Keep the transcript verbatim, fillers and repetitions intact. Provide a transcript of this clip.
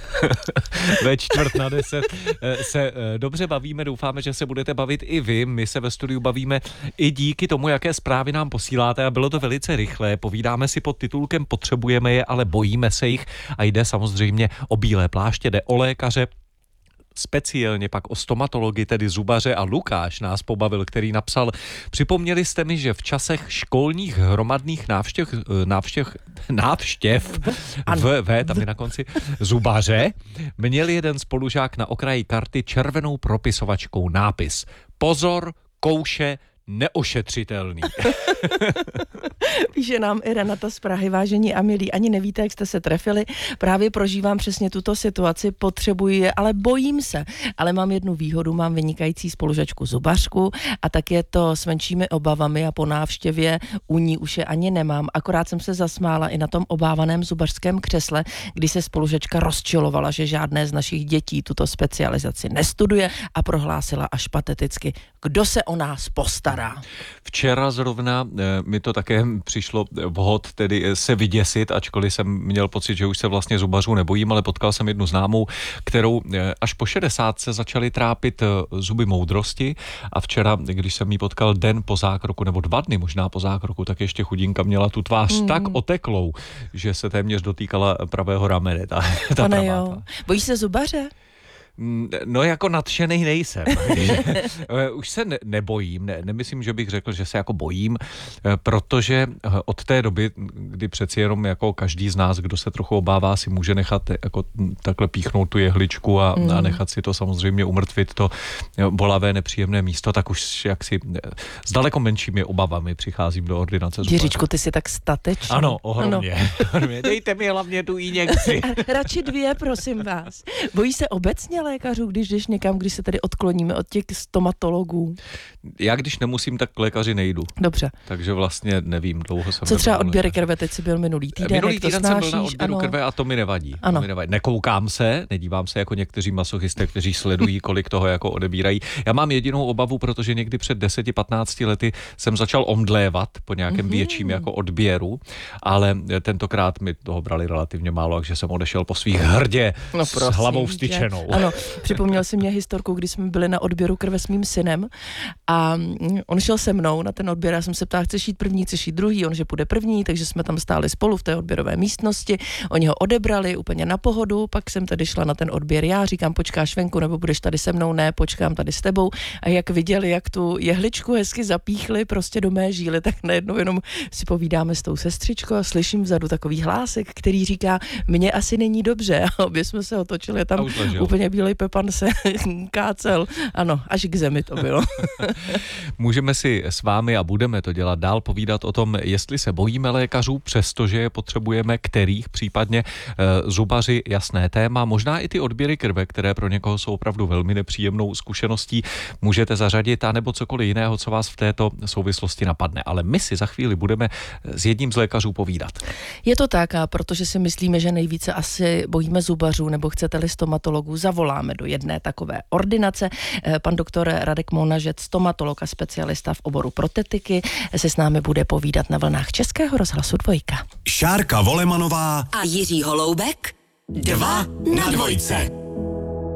Ve čtvrt na deset se dobře bavíme, doufáme, že se budete bavit i vy. My se ve studiu bavíme i díky tomu, jaké zprávy nám posíláte a bylo to velice rychlé. Povídáme si pod titulkem Potřebujeme je, ale bojíme se jich a jde samozřejmě o bílé pláště, jde o lékaře, speciálně pak o stomatologii, tedy zubaře, a Lukáš nás pobavil, který napsal: připomněli jste mi, že v časech školních hromadných návštěv, návštěv, návštěv v, v, tam je na konci, zubaře, měl jeden spolužák na okraji karty červenou propisovačkou nápis: pozor, kouše, neošetřitelný. Píše nám i Renata z Prahy: vážení a milí, ani nevíte, jak jste se trefili. Právě prožívám přesně tuto situaci, potřebuji je, ale bojím se. Ale mám jednu výhodu, mám vynikající spolužačku zubařku a tak je to s menšími obavami a po návštěvě u ní už je ani nemám. Akorát jsem se zasmála i na tom obávaném zubařském křesle, kdy se spolužačka rozčilovala, že žádné z našich dětí tuto specializaci nestuduje a prohlásila až pateticky: kdo se o nás postará? Včera zrovna mi to také přišlo vhod tedy se vyděsit, ačkoliv jsem měl pocit, že už se vlastně zubařů nebojím, ale potkal jsem jednu známou, kterou až po šedesátce začaly trápit zuby moudrosti a včera, když jsem jí potkal den po zákroku, nebo dva dny možná po zákroku, tak ještě chudinka měla tu tvář mm. tak oteklou, že se téměř dotýkala pravého ramene. Ta, ta Pane jo. Bojíš se zubaře? No jako nadšenej nejsem. Už se ne, nebojím, ne, nemyslím, že bych řekl, že se jako bojím, protože od té doby, kdy přeci jenom jako každý z nás, kdo se trochu obává, si může nechat jako takhle píchnout tu jehličku a, mm. a nechat si to samozřejmě umrtvit, to bolavé nepříjemné místo, tak už jaksi s daleko menšími obavami přicházím do ordinace zubaře. Jiříčku, ty jsi tak statečný. Ano, ohromně. Ano. Dejte mi hlavně tu injekci. Radši dvě, prosím vás. Bojí se obecně lékařů, když jdeš někam, když se tady odkloníme od těch stomatologů? Já když nemusím, tak k lékaři nejdu. Dobře. Takže vlastně nevím, dlouho jsem... Co třeba odběry krve, teď jsi byl minulý týden, Minulý týden jsem byl na odběru ano. krve a to mi nevadí. Ano. To mi nevadí. Nekoukám se, nedívám se jako někteří masochisté, kteří sledují, kolik toho jako odebírají. Já mám jedinou obavu, protože někdy před deseti patnácti lety jsem začal omdlévat po nějakém mm-hmm. větším jako odběru, ale tentokrát mi toho brali relativně málo, takže jsem odešel po svých hrdě no, s hlavou vstyčenou. Ano, připomněl si mě historku, kdy jsme byli na odběru krve s mým synem a on šel se mnou na ten odběr, já jsem se ptala, chceš jít první, chceš jít druhý, on že půjde první, takže jsme tam stáli spolu v té odběrové místnosti, oni ho odebrali úplně na pohodu, pak jsem tady šla na ten odběr já, říkám, počkáš venku, nebo budeš tady se mnou, ne, počkám tady s tebou, a jak viděli, jak tu jehličku hezky zapíchli prostě do mé žíly, tak najednou jenom si povídáme s tou sestřičkou a slyším vzadu takový hlásek, který říká, mně asi není dobře, a obě jsme se otočili, tam úplně bílej Pepan se kácel, ano, až k zemi to bylo. Můžeme si s vámi, a budeme to dělat dál, povídat o tom, jestli se bojíme lékařů, přestože je potřebujeme, kterých případně e, zubaři, jasné téma, možná i ty odběry krve, které pro někoho jsou opravdu velmi nepříjemnou zkušeností, můžete zařadit, anebo cokoliv jiného, co vás v této souvislosti napadne. Ale my si za chvíli budeme s jedním z lékařů povídat. Je to tak, a protože si myslíme, že nejvíce asi bojíme zubařů, nebo chcete-li stomatologů, zavoláme do jedné takové ordinace. Pan doktor Radek Molnažec, stomatolog a specialista v oboru protetiky, se s námi bude povídat na vlnách Českého rozhlasu Dvojka. Šárka Volemanová a Jiří Holoubek. Dva na dvojce.